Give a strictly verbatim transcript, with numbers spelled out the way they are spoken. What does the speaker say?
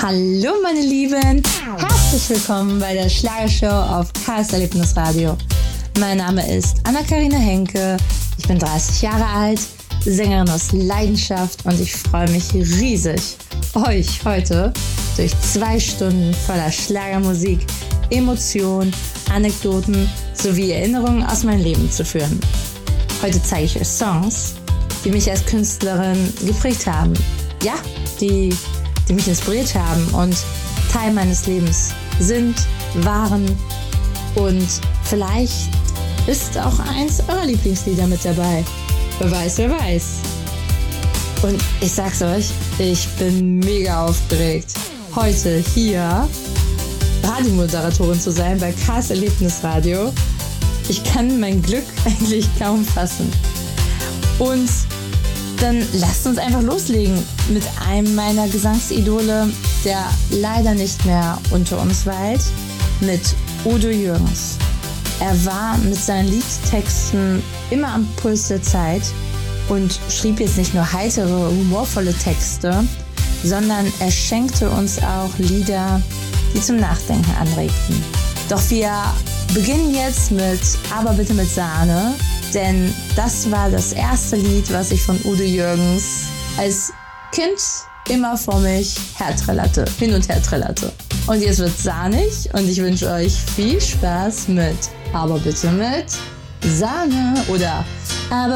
Hallo meine Lieben, herzlich willkommen bei der Schlagershow auf K S Erlebnisradio. Mein Name ist Anna-Karina Henke, ich bin dreißig Jahre alt, Sängerin aus Leidenschaft und ich freue mich riesig, euch heute durch zwei Stunden voller Schlagermusik, Emotionen, Anekdoten sowie Erinnerungen aus meinem Leben zu führen. Heute zeige ich euch Songs, die mich als Künstlerin geprägt haben. Ja, die, die mich inspiriert haben und Teil meines Lebens sind, waren und vielleicht ist auch eins eurer Lieblingslieder mit dabei. Wer weiß, wer weiß. Und ich sag's euch, ich bin mega aufgeregt, heute hier Radiomoderatorin zu sein bei K S Erlebnisradio. Ich kann mein Glück eigentlich kaum fassen. Und dann lasst uns einfach loslegen mit einem meiner Gesangsidole, der leider nicht mehr unter uns weilt, mit Udo Jürgens. Er war mit seinen Liedtexten immer am Puls der Zeit und schrieb jetzt nicht nur heitere, humorvolle Texte, sondern er schenkte uns auch Lieder, die zum Nachdenken anregten. Doch wir beginnen jetzt mit Aber bitte mit Sahne, denn das war das erste Lied, was ich von Udo Jürgens als Kind immer vor mich herträllerte, hin und her trällerte. Und jetzt wird's sahnig und ich wünsche euch viel Spaß mit Aber bitte mit Sahne oder Aber